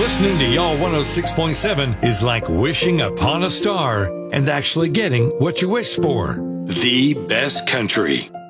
Listening to Y'all 106.7 is like wishing upon a star and actually getting what you wished for. The best country.